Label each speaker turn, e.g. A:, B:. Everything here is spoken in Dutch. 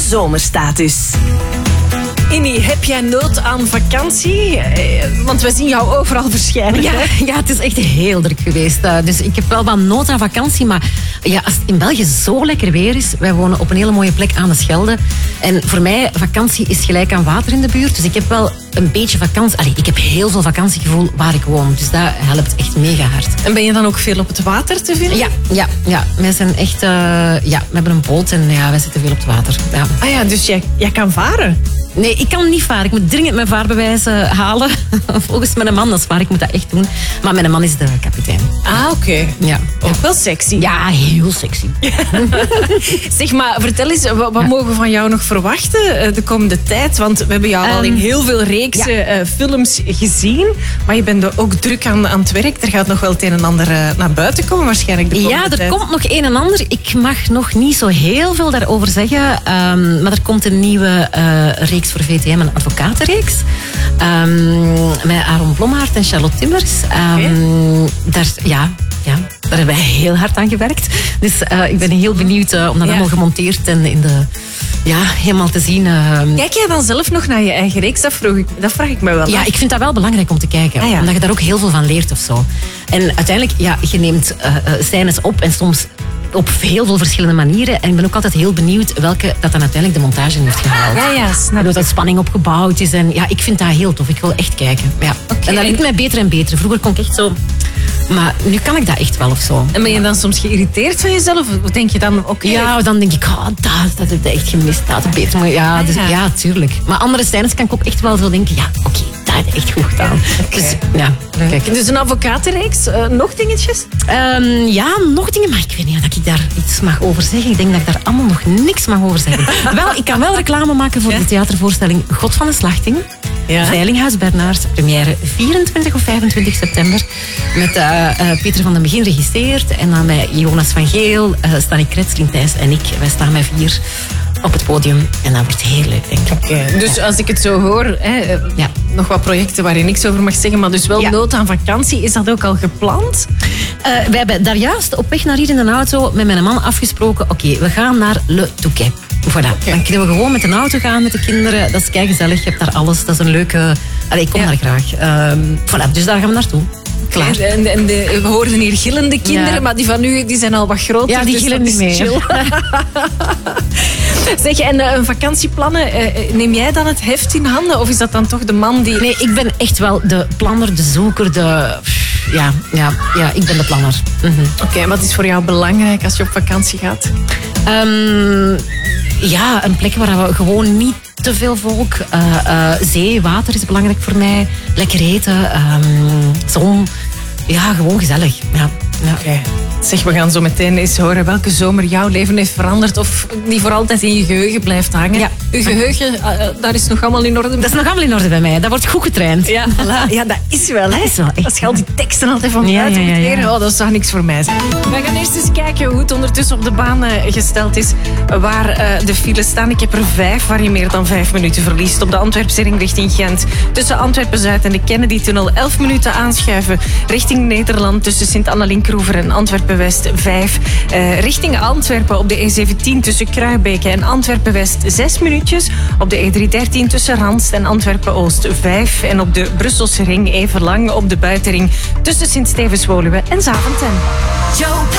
A: zomerstatus.
B: Innie, heb jij nood aan vakantie? Want we zien jou overal verschijnen.
C: Ja, het is echt heel druk geweest. Dus ik heb wel wat nood aan vakantie. Maar ja, als het in België zo lekker weer is... Wij wonen op een hele mooie plek aan de Schelde. En voor mij, vakantie is gelijk aan water in de buurt. Dus ik heb wel een beetje vakantie... ik heb heel veel vakantiegevoel waar ik woon. Dus dat helpt echt mega hard.
B: En ben je dan ook veel op het water te vinden?
C: Ja. Wij zijn echt... we hebben een boot en wij zitten veel op het water. Ja.
B: Ah ja, dus jij kan varen?
C: Nee, ik kan niet varen. Ik moet dringend mijn vaarbewijs halen. Volgens mijn man, dat is waar. Ik moet dat echt doen. Maar mijn man is de kapitein.
B: Ah, oké.
C: Ja.
B: Ook wel sexy.
C: Ja, heel sexy.
B: Zeg maar, vertel eens, wat mogen we van jou nog verwachten de komende tijd? Want we hebben jou al in heel veel reeksen films gezien. Maar je bent ook druk aan het werk. Er gaat nog wel het een en ander naar buiten komen waarschijnlijk de komende tijd.
C: Ja, er komt nog een en ander. Ik mag nog niet zo heel veel daarover zeggen. Maar er komt een nieuwe reeks voor VTM, een advocatenreeks. Met Aaron Blommaert en Charlotte Timmers. Daar hebben wij heel hard aan gewerkt. Dus ik ben heel benieuwd om dat allemaal gemonteerd en in de... helemaal te zien.
B: Kijk jij dan zelf nog naar je eigen reeks? Dat vraag ik me wel af.
C: Ja, ik vind dat wel belangrijk om te kijken. Omdat je daar ook heel veel van leert of zo. En uiteindelijk, je neemt scènes op en soms op heel veel verschillende manieren. En ik ben ook altijd heel benieuwd welke dat dan uiteindelijk de montage heeft gehaald.
B: Ja, snap ik.
C: Dat spanning opgebouwd is. En ik vind dat heel tof. Ik wil echt kijken. Ja. Okay. En dat lukt mij beter en beter. Vroeger kon ik echt zo... Maar nu kan ik dat echt wel of zo.
B: En ben je dan soms geïrriteerd van jezelf? Of denk je dan, oké?
C: Ja, dan denk ik, dat heb ik echt gemist. Dat heb beter. Ja, tuurlijk. Maar andere scènes kan ik ook echt wel zo denken, dat heb ik echt goed gedaan.
B: Okay.
C: Dus, kijk.
B: Dus een advocatenreeks, nog dingetjes?
C: Nog dingen, maar ik weet niet of ik daar iets mag over zeggen. Ik denk dat ik daar allemaal nog niks mag over zeggen. Wel, ik kan wel reclame maken voor de theatervoorstelling God van de Slachting. Ja. Veilinghuis Bernard, première 24 of 25 september. Met Pieter van den Begin regisseert. En dan met Jonas van Geel, Stanny Kretz, Lien Thijs en ik. Wij staan met 4 op het podium. En dat wordt heel leuk, denk ik.
B: Okay. Dus als ik het zo hoor, nog wat projecten waar je niks over mag zeggen, maar dus wel nood aan vakantie. Is dat ook al gepland?
C: We hebben daar juist op weg naar hier in de auto met mijn man afgesproken. Oké, we gaan naar Le Touquet. Voilà. Dan kunnen we gewoon met een auto gaan met de kinderen. Dat is keigezellig. Je hebt daar alles. Dat is een leuke... ik kom daar graag. Voilà, dus daar gaan we naartoe. Klaar.
B: En we hoorden hier gillende kinderen, maar die van nu die zijn al wat groter.
C: Ja, die gillen niet meer.
B: Zeg, en vakantieplannen, neem jij dan het heft in handen? Of is dat dan toch de man die...
C: Nee, ik ben echt wel de planner, de zoeker, ik ben de planner. Mm-hmm.
B: Oké, wat is voor jou belangrijk als je op vakantie gaat?
C: Een plek waar we gewoon niet te veel volk. Zee, water is belangrijk voor mij. Lekker eten, zon. Ja, gewoon gezellig. Ja.
B: Okay. Zeg, we gaan zo meteen eens horen welke zomer jouw leven heeft veranderd of die voor altijd in je geheugen blijft hangen. Ja. Je geheugen, daar is nog allemaal in orde?
C: Dat is nog allemaal in orde bij mij. Dat wordt goed getraind.
B: Ja, voilà. Ja, dat is wel. Hè?
C: Dat is wel echt.
B: Als je al die teksten altijd van buiten moet leren, dat zou niks voor mij zijn. We gaan eerst eens kijken hoe het ondertussen op de baan gesteld is. Waar de files staan. Ik heb er 5 waar je meer dan 5 minuten verliest. Op de Antwerpse ring richting Gent. Tussen Antwerpen-Zuid en de Kennedy-tunnel 11 minuten aanschuiven. Richting Nederland tussen Sint-Annelinkroever en Antwerpen-West 5. Richting Antwerpen op de E17 tussen Kruibeke en Antwerpen-West 6 minuutjes. Op de E313 tussen Randst en Antwerpen-Oost 5. En op de Brusselse ring even lang op de buitenring tussen Sint-Stevens-Woluwe en Zaventem.